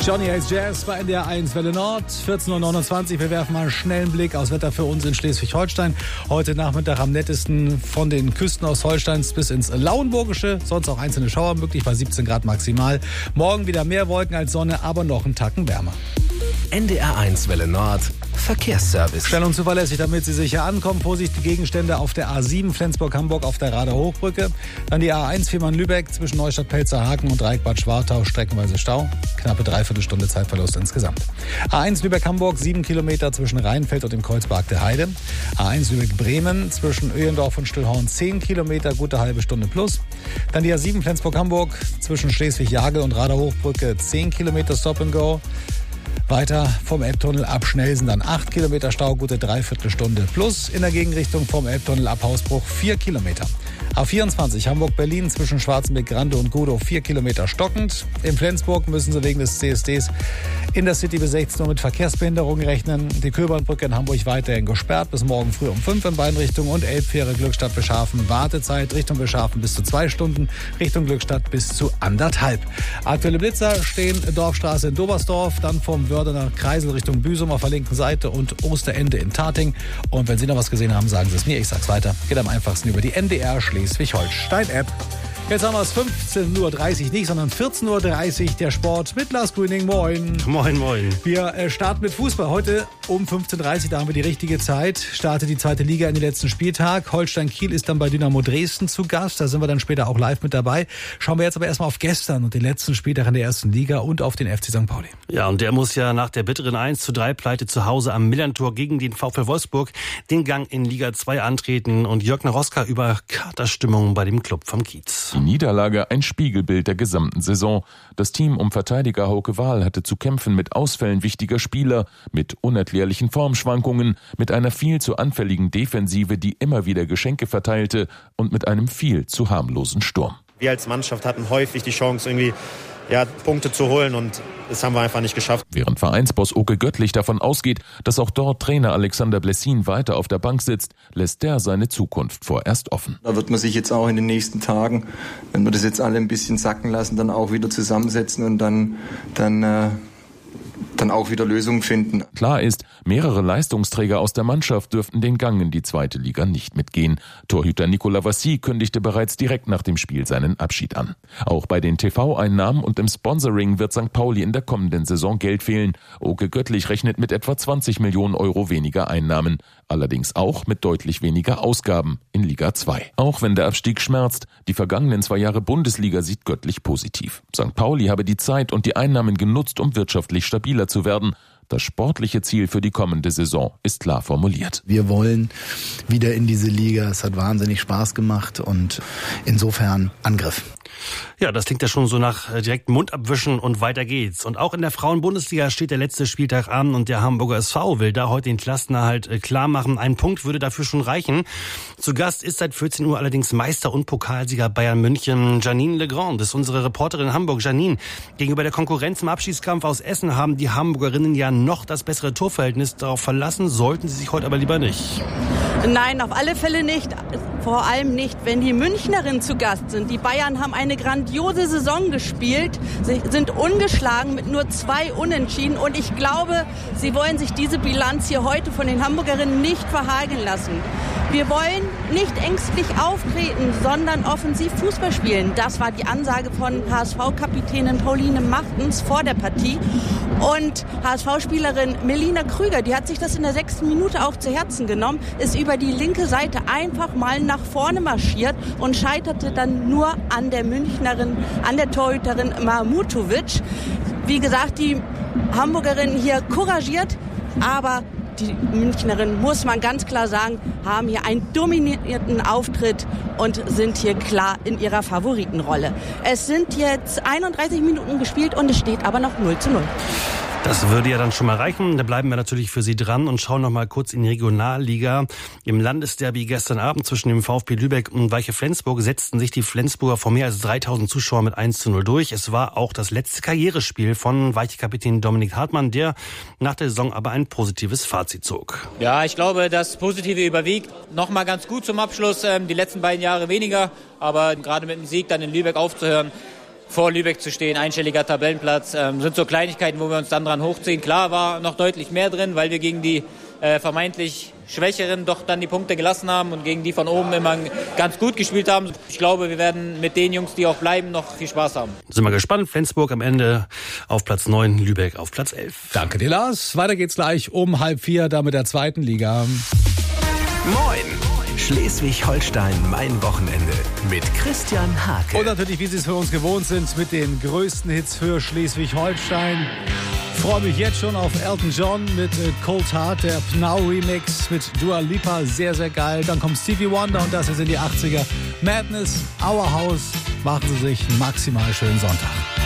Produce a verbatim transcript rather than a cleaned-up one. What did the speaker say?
Johnny Hates Jazz bei N D R eins Welle Nord, vierzehn Uhr neunundzwanzig. Wir werfen mal einen schnellen Blick aufs Wetter für uns in Schleswig-Holstein. Heute Nachmittag am nettesten von den Küsten Ostholsteins bis ins Lauenburgische. Sonst auch einzelne Schauer möglich bei siebzehn Grad maximal. Morgen wieder mehr Wolken als Sonne, aber noch einen Tacken wärmer. N D R eins Welle Nord Verkehrsservice. Schnell und zuverlässig, damit Sie sicher ankommen. Vorsicht, die Gegenstände auf der A sieben Flensburg-Hamburg auf der Rader Hochbrücke. Dann die A eins Fehmarn-Lübeck zwischen Neustadt-Pelzerhaken und Dreieck-Bad Schwartau. Streckenweise Stau. Knappe Dreiviertelstunde Zeitverlust insgesamt. A eins Lübeck-Hamburg, sieben Kilometer zwischen Rheinfeld und dem Kreuzberg der Heide. A eins Lübeck-Bremen zwischen Öhendorf und Stillhorn, zehn Kilometer, gute halbe Stunde plus. Dann die A sieben Flensburg-Hamburg zwischen Schleswig-Jagel und Rader Hochbrücke, zehn Kilometer Stop and Go. Weiter vom Elbtunnel ab Schnelsen dann acht Kilometer Stau, gute Dreiviertelstunde plus. In der Gegenrichtung vom Elbtunnel ab Hausbruch vier Kilometer. A vierundzwanzig Hamburg-Berlin zwischen Schwarzenbeck-Grande und Gudow vier Kilometer stockend. In Flensburg müssen Sie wegen des C S Ds in der City bis sechzehn Uhr mit Verkehrsbehinderungen rechnen. Die Köbernbrücke in Hamburg weiterhin gesperrt bis morgen früh um fünf in beiden Richtungen. Und Elbfähre Glückstadt Beschafen. Wartezeit Richtung Beschafen bis zu zwei Stunden, Richtung Glückstadt bis zu anderthalb. Aktuelle Blitzer stehen Dorfstraße in Dobersdorf, dann vom Wördener Kreisel Richtung Büsum auf der linken Seite und Osterende in Tating. Und wenn Sie noch was gesehen haben, sagen Sie es mir, ich sag's weiter. Geht am einfachsten über die N D R Schleswig-Holstein-App. Jetzt haben wir es fünfzehn Uhr dreißig, nicht, sondern vierzehn Uhr dreißig, der Sport mit Lars Grüning. Moin. Moin, moin. Wir äh, starten mit Fußball. Heute um fünfzehn Uhr dreißig, da haben wir die richtige Zeit. Startet die zweite Liga in den letzten Spieltag. Holstein Kiel ist dann bei Dynamo Dresden zu Gast. Da sind wir dann später auch live mit dabei. Schauen wir jetzt aber erstmal auf gestern und den letzten Spieltag in der ersten Liga und auf den F C Sankt Pauli. Ja, und der muss ja nach der bitteren eins zu drei Pleite zu Hause am Millantor gegen den VfL Wolfsburg den Gang in Liga zwei antreten. Und Jörg Naroska über Katerstimmung bei dem Club vom Kiez. Die Niederlage ein Spiegelbild der gesamten Saison. Das Team um Verteidiger Hauke Wahl hatte zu kämpfen mit Ausfällen wichtiger Spieler, mit unerklärlichen Formschwankungen, mit einer viel zu anfälligen Defensive, die immer wieder Geschenke verteilte und mit einem viel zu harmlosen Sturm. Wir als Mannschaft hatten häufig die Chance, irgendwie ja, Punkte zu holen und das haben wir einfach nicht geschafft. Während Vereinsboss Oke Göttlich davon ausgeht, dass auch dort Trainer Alexander Blessin weiter auf der Bank sitzt, lässt der seine Zukunft vorerst offen. Da wird man sich jetzt auch in den nächsten Tagen, wenn wir das jetzt alle ein bisschen sacken lassen, dann auch wieder zusammensetzen und dann, dann äh dann auch wieder Lösungen finden. Klar ist, mehrere Leistungsträger aus der Mannschaft dürften den Gang in die zweite Liga nicht mitgehen. Torhüter Nicolas Vassy kündigte bereits direkt nach dem Spiel seinen Abschied an. Auch bei den T V-Einnahmen und im Sponsoring wird Sankt Pauli in der kommenden Saison Geld fehlen. Oke Göttlich rechnet mit etwa zwanzig Millionen Euro weniger Einnahmen. Allerdings auch mit deutlich weniger Ausgaben in Liga zwei. Auch wenn der Abstieg schmerzt, die vergangenen zwei Jahre Bundesliga sieht Göttlich positiv. Sankt Pauli habe die Zeit und die Einnahmen genutzt, um wirtschaftlich stabiler zu werden. Das sportliche Ziel für die kommende Saison ist klar formuliert. Wir wollen wieder in diese Liga. Es hat wahnsinnig Spaß gemacht und insofern Angriff. Ja, das klingt ja schon so nach direkt Mund abwischen und weiter geht's. Und auch in der Frauenbundesliga steht der letzte Spieltag an und der Hamburger S V will da heute den Klassenerhalt klar machen. Ein Punkt würde dafür schon reichen. Zu Gast ist seit vierzehn Uhr allerdings Meister und Pokalsieger Bayern München. Janine Legrand ist unsere Reporterin in Hamburg. Janine, gegenüber der Konkurrenz im Abschiedskampf aus Essen haben die Hamburgerinnen ja noch das bessere Torverhältnis. Darauf verlassen sollten sie sich heute aber lieber nicht. Nein, auf alle Fälle nicht. Vor allem nicht, wenn die Münchnerinnen zu Gast sind. Die Bayern haben eine grandiose Saison gespielt, sie sind ungeschlagen mit nur zwei Unentschieden. Und ich glaube, sie wollen sich diese Bilanz hier heute von den Hamburgerinnen nicht verhageln lassen. Wir wollen nicht ängstlich auftreten, sondern offensiv Fußball spielen. Das war die Ansage von H S V-Kapitänin Pauline Machtens vor der Partie. Und H S V-Spielerin Melina Krüger, die hat sich das in der sechsten Minute auch zu Herzen genommen, ist über die linke Seite einfach mal nach vorne marschiert und scheiterte dann nur an der Münchnerin, an der Torhüterin Mahmutovic. Wie gesagt, die Hamburgerin hier couragiert, aber die Münchnerinnen, muss man ganz klar sagen, haben hier einen dominierten Auftritt und sind hier klar in ihrer Favoritenrolle. Es sind jetzt einunddreißig Minuten gespielt und es steht aber noch null zu null. Das würde ja dann schon mal reichen. Da bleiben wir natürlich für Sie dran und schauen noch mal kurz in die Regionalliga. Im Landesderby gestern Abend zwischen dem VfB Lübeck und Weiche Flensburg setzten sich die Flensburger vor mehr als dreitausend Zuschauern mit eins zu null durch. Es war auch das letzte Karrierespiel von Weiche-Kapitän Dominik Hartmann, der nach der Saison aber ein positives Fazit zog. Ja, ich glaube, das Positive überwiegt. Noch mal ganz gut zum Abschluss. Die letzten beiden Jahre weniger, aber gerade mit dem Sieg dann in Lübeck aufzuhören, vor Lübeck zu stehen, einstelliger Tabellenplatz, ähm, sind so Kleinigkeiten, wo wir uns dann dran hochziehen. Klar war noch deutlich mehr drin, weil wir gegen die äh, vermeintlich Schwächeren doch dann die Punkte gelassen haben und gegen die von oben immer ganz gut gespielt haben. Ich glaube, wir werden mit den Jungs, die auch bleiben, noch viel Spaß haben. Sind wir gespannt. Flensburg am Ende auf Platz neun, Lübeck auf Platz elf. Danke dir, Lars. Weiter geht's gleich um halb vier, da mit der zweiten Liga. Moin! Schleswig-Holstein, mein Wochenende mit Christian Hake. Und natürlich, wie Sie es für uns gewohnt sind, mit den größten Hits für Schleswig-Holstein. Ich freue mich jetzt schon auf Elton John mit äh, Cold Heart, der Pnau-Remix mit Dua Lipa, sehr, sehr geil. Dann kommt Stevie Wonder und das ist in die achtziger. Madness, Our House. Machen Sie sich einen maximal schönen Sonntag.